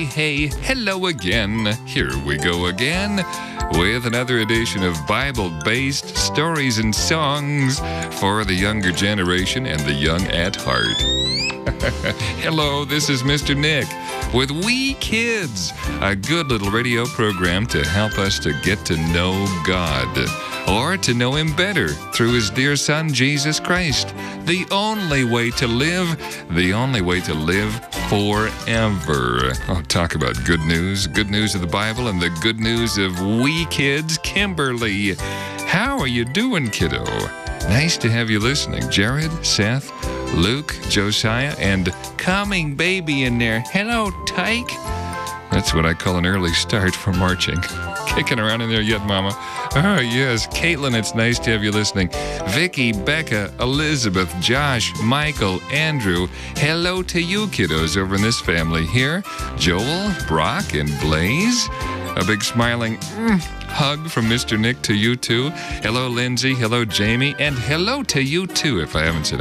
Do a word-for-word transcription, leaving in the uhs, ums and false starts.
Hey, hey, hello again. Here we go again with another edition of Bible-based stories and songs for the younger generation and the young at heart. Hello, this is Mister Nick with We Kids, a good little radio program to help us to get to know God, or to know Him better through His dear Son, Jesus Christ. The only way to live, the only way to live forever. Oh, talk about good news, good news of the Bible and the good news of We Kids. Kimberly, how are you doing, kiddo? Nice to have you listening. Jared, Seth, Luke, Josiah, and coming baby in there. Hello, Tyke. That's what I call an early start for marching. Kicking around in there yet, Mama? Oh, yes. Caitlin, it's nice to have you listening. Vicky, Becca, Elizabeth, Josh, Michael, Andrew. Hello to you kiddos over in this family here. Joel, Brock, and Blaze. A big smiling mm, hug from Mister Nick to you too. Hello, Lindsay. Hello, Jamie. And hello to you too, if I haven't said